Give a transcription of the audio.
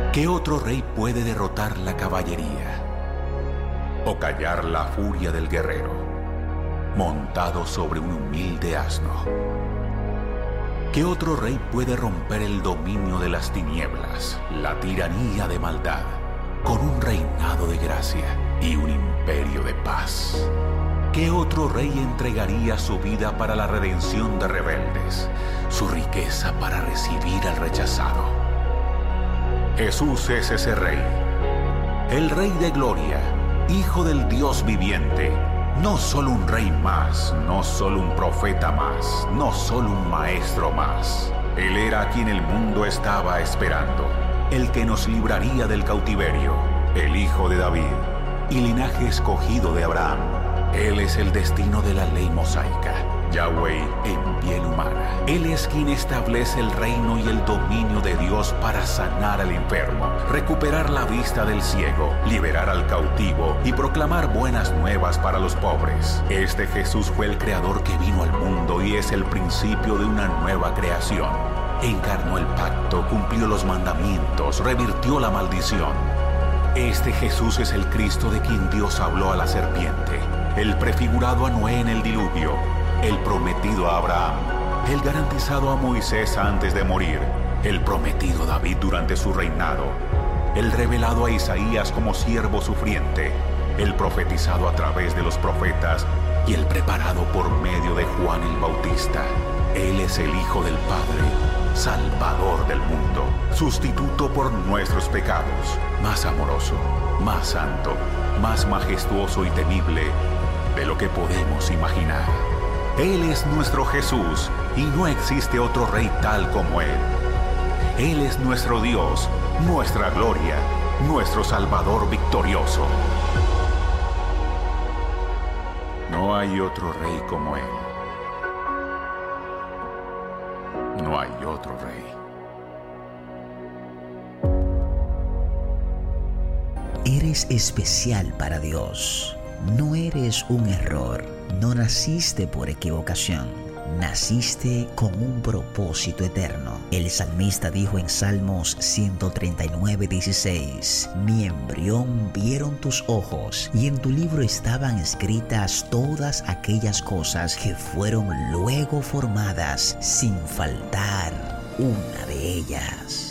¿Qué otro rey puede derrotar la caballería o callar la furia del guerrero montado sobre un humilde asno? ¿Qué otro rey puede romper el dominio de las tinieblas, la tiranía de maldad, con un reinado de gracia y un imperio de paz? ¿Qué otro rey entregaría su vida para la redención de rebeldes, su riqueza para recibir al rechazado? Jesús es ese rey, el Rey de gloria, Hijo del Dios viviente, no solo un rey más, no solo un profeta más, no solo un maestro más. Él era a quien el mundo estaba esperando, el que nos libraría del cautiverio, el Hijo de David y linaje escogido de Abraham. Él es el destino de la ley mosaica, Yahweh en piel humana. Él es quien establece el reino y el dominio de Dios para sanar al enfermo, recuperar la vista del ciego, liberar al cautivo y proclamar buenas nuevas para los pobres. Este Jesús fue el creador que vino al mundo y es el principio de una nueva creación. Encarnó el pacto, cumplió los mandamientos, revirtió la maldición. Este Jesús es el Cristo de quien Dios habló a la serpiente, el prefigurado a Noé en el diluvio, el prometido a Abraham, el garantizado a Moisés antes de morir, el prometido a David durante su reinado, el revelado a Isaías como siervo sufriente, el profetizado a través de los profetas y el preparado por medio de Juan el Bautista. Él es el Hijo del Padre, Salvador del mundo, sustituto por nuestros pecados, más amoroso, más santo, más majestuoso y temible de lo que podemos imaginar. Él es nuestro Jesús y no existe otro rey tal como Él. Él es nuestro Dios, nuestra gloria, nuestro Salvador victorioso. No hay otro rey como Él. No hay otro rey. Eres especial para Dios. No eres un error. No naciste por equivocación. Naciste con un propósito eterno. El salmista dijo en Salmos 139:16: Mi embrión vieron tus ojos, y en tu libro estaban escritas todas aquellas cosas que fueron luego formadas, sin faltar una de ellas.